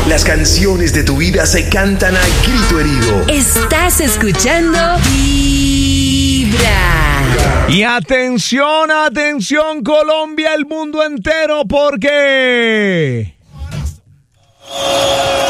Las canciones de tu vida se cantan a grito herido. Estás escuchando Vibra. Y atención, atención Colombia, el mundo entero, porque...